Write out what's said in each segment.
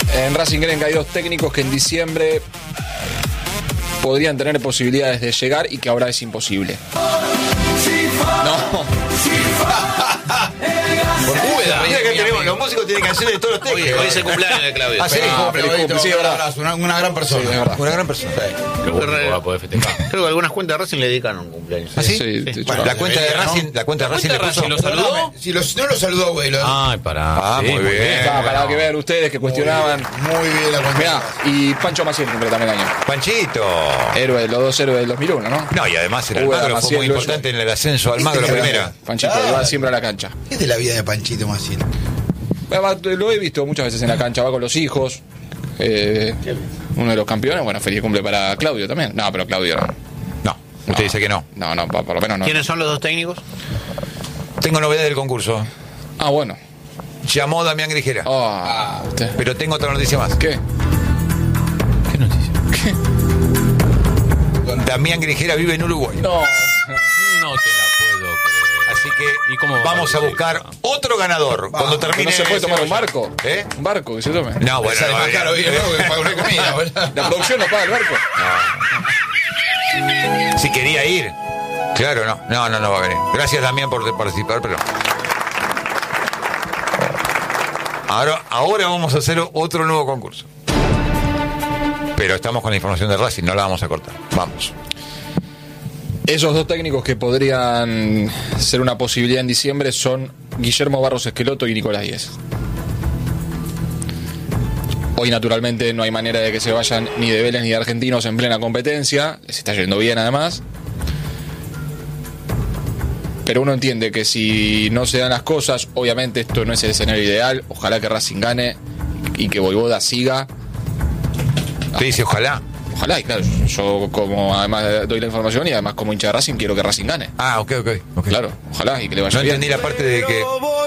En Racing creen que hay dos técnicos que en diciembre podrían tener posibilidades de llegar y que ahora es imposible. No. Los músicos tienen canciones de todos los técnicos. Hoy es el cumpleaños de Claudio. Así sí, verdad. una gran persona. Sí, es verdad. Una gran persona. Va a poder festejar. Creo que algunas cuentas de Racing le dedicaron un cumpleaños. ¿Ah, sí? Sí. Bueno, la cuenta de Racing, la cuenta de Racing le puso. ¿Lo saludó? Si no lo saludó, güey. Ay, pará. Muy bien. Para que vean ustedes que cuestionaban. Muy bien la cuenta. Mirá, y Pancho Maciel cumple también el año. Panchito. Héroe, los dos héroes del 2001, ¿no? No, y además el Uy, Almagro fue Maciel, muy lo importante en el ascenso al Almagro primera. Panchito va siempre a la cancha. ¿Qué es de la vida de Panchito Maciel? Lo he visto muchas veces en la cancha, va con los hijos. Uno de los campeones, bueno, feliz cumple para Claudio también. No, pero Claudio no. No, usted dice que no. No, por lo menos no. ¿Quiénes son los dos técnicos? Tengo novedad del concurso. Ah, bueno. Llamó Damián Grijera. Usted. Pero tengo otra noticia más. ¿Qué? ¿Qué noticia? Damián Grijera vive en Uruguay. No. No te la puedo creer. Así que ¿Y cómo va vamos a buscar otro ganador. Cuando termine. ¿No se puede ese tomar un rollo. barco? ¿Eh? Un barco que se tome. No, bueno, Sale más caro, ¿no? Que pagar una comida, ¿verdad? La producción no paga el barco. Si quería ir. Claro, no va a venir. Gracias, Damián, por participar, pero. Ahora vamos a hacer otro nuevo concurso. Pero estamos con la información de Racing, no la vamos a cortar. Vamos. Esos dos técnicos que podrían ser una posibilidad en diciembre son Guillermo Barros Esqueloto y Nicolás Díez. Hoy naturalmente no hay manera de que se vayan ni de Vélez ni de Argentinos en plena competencia, les está yendo bien además. Pero uno entiende que si no se dan las cosas, obviamente esto no es el escenario ideal, ojalá que Racing gane y que Vojvoda siga. Te dice ojalá. Ojalá, y claro, yo como además doy la información y además como hincha de Racing quiero que Racing gane. Ok. Claro, ojalá y que le vaya No bien. entendí la parte de que.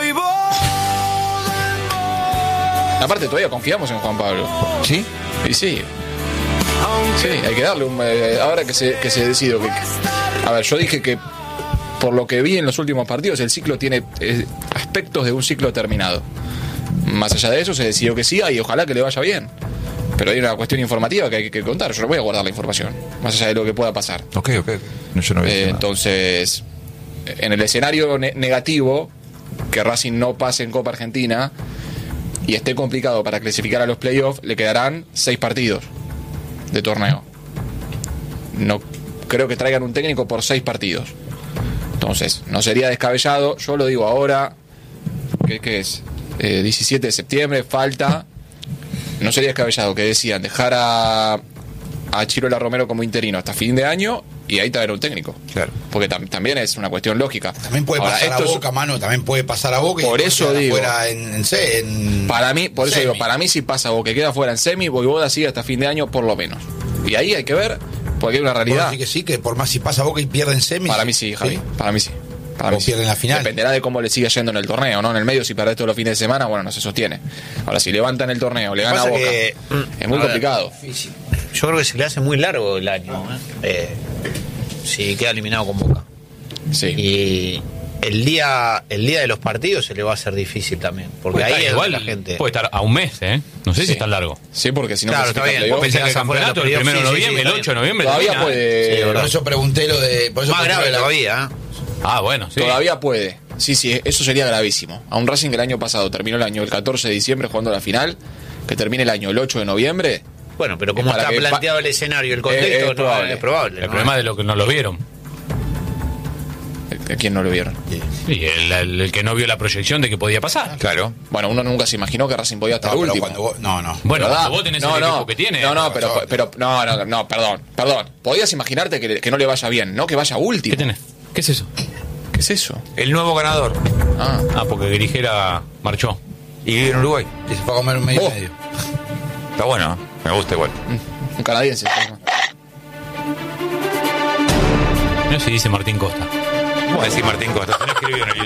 Aparte todavía confiamos en Juan Pablo. ¿Sí? Y sí. Sí, hay que darle un... ahora que se decidió que... A ver, yo dije que por lo que vi en los últimos partidos el ciclo tiene aspectos de un ciclo terminado. Más allá de eso se decidió que siga y ojalá que le vaya bien. Pero hay una cuestión informativa que hay que contar. Yo no voy a guardar la información, más allá de lo que pueda pasar. Ok. No, yo no había dicho nada. Entonces, en el escenario negativo, que Racing no pase en Copa Argentina y esté complicado para clasificar a los playoffs, le quedarán 6 partidos de torneo. No creo que traigan un técnico por 6 partidos. Entonces, no sería descabellado. Yo lo digo ahora, ¿qué es? 17 de septiembre, falta. No sería descabellado que decían dejar a Chirola Romero como interino hasta fin de año y ahí traer un técnico. Claro. Porque también es una cuestión lógica. También puede Ahora, pasar a Boca, mano. También puede pasar a Boca. Por y eso quedar digo. afuera en Para mí, por eso semi. digo, para mí si pasa o que queda fuera en semi, Vojvoda sigue hasta fin de año por lo menos. Y ahí hay que ver, porque hay una realidad. Sí que sí, que por más si pasa a Boca y pierden semi. Para mí sí, Javi. Para mí sí. Para O mí pierden la final. Dependerá de cómo le siga yendo en el torneo, ¿no? En el medio, si perdés todos los fines de semana, bueno, no se sostiene. Ahora, si levantan el torneo, le gana a Pasa Boca, que, es muy ahora, complicado. Yo creo que se le hace muy largo el año, si queda eliminado con Boca. Sí. Y el día de los partidos se le va a hacer difícil también. Porque Puede ahí estar es igual, donde la gente. puede estar a un mes, ¿eh? No sé Sí. si es tan largo. Sí, porque si no Claro, clasifica está bien. playoff, Vos pensás Pensá que el campeonato el 1 de Sí, noviembre, sí, el 8 de noviembre. todavía termina. puede. Sí, Por eso pregunté lo de. Por eso Más pregunté grave la- todavía, Ah, bueno, sí. Todavía puede. Sí, eso sería gravísimo. A un Racing que el año pasado terminó el año el 14 de diciembre jugando la final, que termine el año el 8 de noviembre. Bueno, pero como Para está que planteado el escenario, el contexto, es probable. no es probable. El ¿no? problema de lo que no lo vieron. ¿A quién no lo vieron? Y el que no vio la proyección de que podía pasar. Claro. Bueno, uno nunca se imaginó que Racing podía estar No, pero último. cuando vos- no. Bueno, ¿Verdad? cuando vos tenés el equipo que tiene. Perdón. Podías imaginarte que no le vaya bien, no que vaya último. ¿Qué tenés? ¿Qué es eso? ¿Qué es eso? El nuevo ganador. Ah, porque Grijera marchó. Y vive en Uruguay. Y se fue a comer un medio y Oh. medio. Está bueno, me gusta igual. Un canadiense. No sé si dice Martín Costa. ¿Cómo decir Martín Costa? Se lo escribió en el